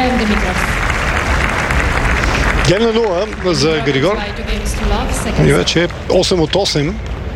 Стоян Димитров. Гейм на 0 за Григор. И вече 8 от 8.